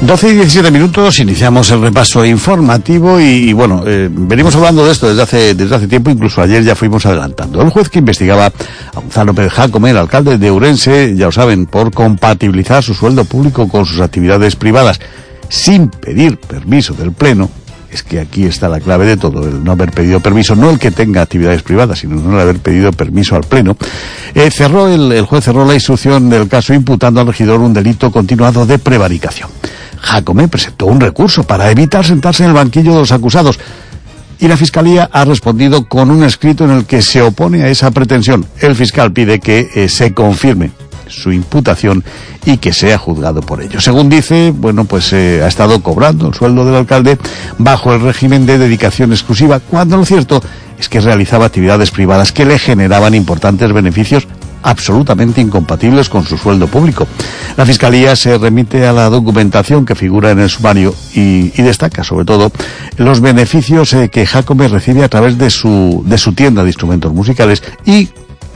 12 y 17 minutos, iniciamos el repaso informativo y bueno, venimos hablando de esto desde hace tiempo, incluso ayer ya fuimos adelantando. El juez que investigaba a Gonzalo Pérez Jácome, el alcalde de Ourense, ya lo saben, por compatibilizar su sueldo público con sus actividades privadas sin pedir permiso del Pleno. Es que aquí está la clave de todo, el no haber pedido permiso, no el que tenga actividades privadas, sino no el haber pedido permiso al Pleno. El juez cerró la instrucción del caso imputando al regidor un delito continuado de prevaricación. Jácome presentó un recurso para evitar sentarse en el banquillo de los acusados y la Fiscalía ha respondido con un escrito en el que se opone a esa pretensión. El fiscal pide que se confirme su imputación y que sea juzgado por ello. Según dice, ha estado cobrando el sueldo del alcalde bajo el régimen de dedicación exclusiva, cuando lo cierto es que realizaba actividades privadas que le generaban importantes beneficios absolutamente incompatibles con su sueldo público. La Fiscalía se remite a la documentación que figura en el sumario y destaca, sobre todo, los beneficios que Jácome recibe a través de su tienda de instrumentos musicales y,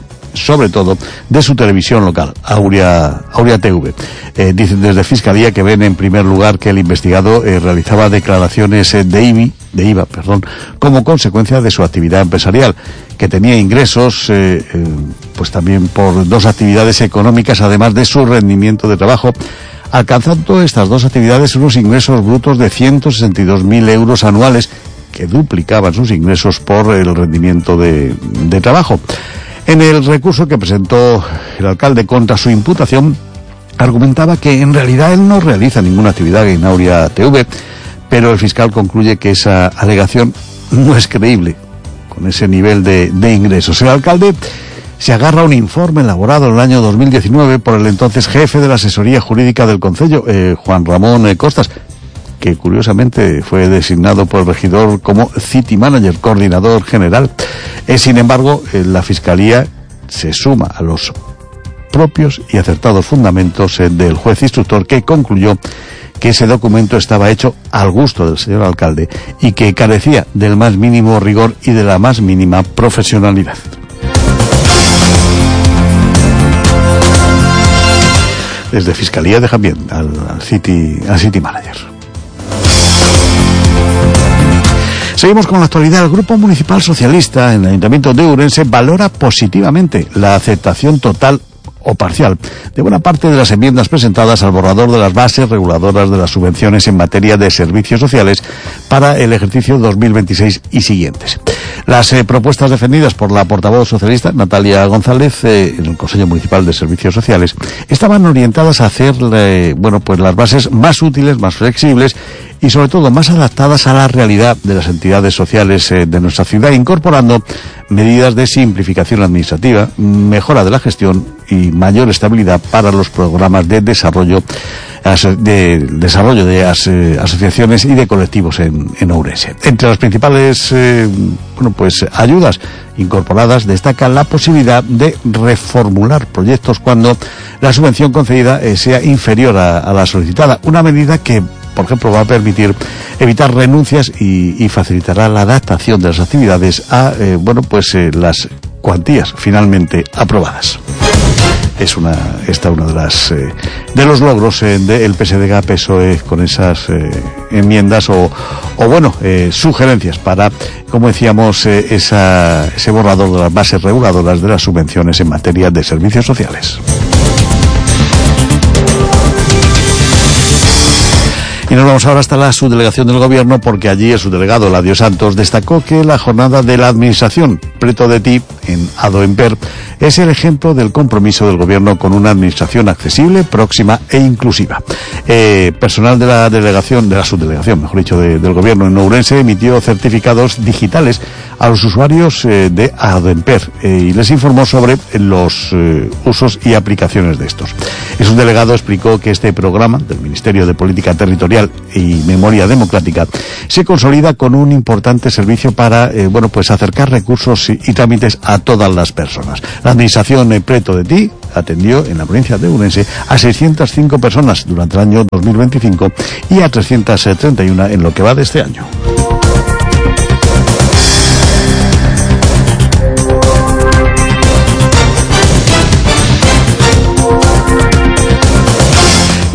sobre todo, de su televisión local, Aurea TV. Dicen desde Fiscalía que ven en primer lugar que el investigado realizaba declaraciones de IVA, como consecuencia de su actividad empresarial, que tenía ingresos también por dos actividades económicas, además de su rendimiento de trabajo, alcanzando estas dos actividades unos ingresos brutos de 162.000 euros anuales, que duplicaban sus ingresos por el rendimiento de trabajo. En el recurso que presentó el alcalde contra su imputación, argumentaba que en realidad él no realiza ninguna actividad en Aurea TV, pero el fiscal concluye que esa alegación no es creíble con ese nivel de ingresos. El alcalde se agarra a un informe elaborado en el año 2019 por el entonces jefe de la asesoría jurídica del concello, Juan Ramón Costas, que curiosamente fue designado por el regidor como City Manager, coordinador general. Sin embargo, la Fiscalía se suma a los propios y acertados fundamentos del juez instructor, que concluyó que ese documento estaba hecho al gusto del señor alcalde y que carecía del más mínimo rigor y de la más mínima profesionalidad. Desde Fiscalía dejan bien al City Manager. Seguimos con la actualidad. El Grupo Municipal Socialista en el Ayuntamiento de Ourense valora positivamente la aceptación total o parcial de buena parte de las enmiendas presentadas al borrador de las bases reguladoras de las subvenciones en materia de servicios sociales para el ejercicio 2026 y siguientes. Las propuestas defendidas por la portavoz socialista Natalia González en el Consejo Municipal de Servicios Sociales estaban orientadas a hacer las bases más útiles, más flexibles y sobre todo más adaptadas a la realidad de las entidades sociales de nuestra ciudad, incorporando medidas de simplificación administrativa, mejora de la gestión y mayor estabilidad para los programas de desarrollo de asociaciones y de colectivos en Ourense. Entre las principales ayudas incorporadas destaca la posibilidad de reformular proyectos cuando la subvención concedida sea inferior a la solicitada, una medida que, por ejemplo, va a permitir evitar renuncias y facilitará la adaptación de las actividades a las cuantías finalmente aprobadas. Es uno de los logros del PSDG-PSOE con esas enmiendas o sugerencias para, como decíamos, ese borrador de las bases reguladoras de las subvenciones en materia de servicios sociales. Y nos vamos ahora hasta la subdelegación del Gobierno, porque allí el subdelegado Eladio Santos destacó que la jornada de la Administración Preto de Ti en Adoemper es el ejemplo del compromiso del Gobierno con una administración accesible, próxima e inclusiva. Personal de la subdelegación, del Gobierno en Ourense emitió certificados digitales a los usuarios de Adoemper y les informó sobre los usos y aplicaciones de estos. El subdelegado explicó que este programa del Ministerio de Política Territorial y Memoria Democrática se consolida con un importante servicio para acercar recursos y trámites a todas las personas. La administración Preto de Ti atendió en la provincia de Ourense a 605 personas durante el año 2025 y a 331 en lo que va de este año.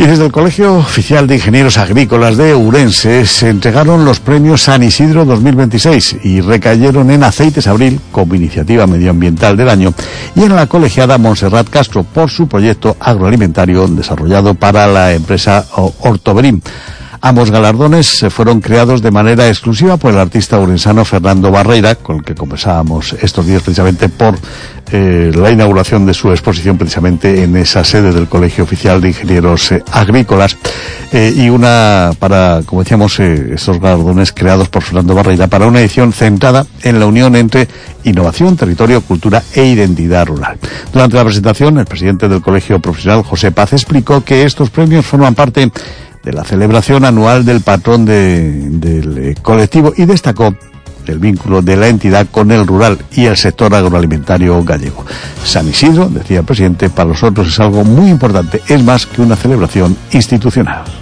Y desde el Colegio Oficial de Ingenieros Agrícolas de Ourense se entregaron los premios San Isidro 2026 y recayeron en Aceites Abril como iniciativa medioambiental del año y en la colegiada Montserrat Castro por su proyecto agroalimentario desarrollado para la empresa Hortoberim. Ambos galardones fueron creados de manera exclusiva por el artista urensano Fernando Barreira, con el que conversábamos estos días precisamente por la inauguración de su exposición precisamente en esa sede del Colegio Oficial de Ingenieros Agrícolas, y como decíamos, estos galardones creados por Fernando Barreira para una edición centrada en la unión entre innovación, territorio, cultura e identidad rural. Durante la presentación, el presidente del Colegio Profesional, José Paz, explicó que estos premios forman parte de la celebración anual del patrón del colectivo y destacó el vínculo de la entidad con el rural y el sector agroalimentario gallego. San Isidro, decía el presidente, para nosotros es algo muy importante, es más que una celebración institucional.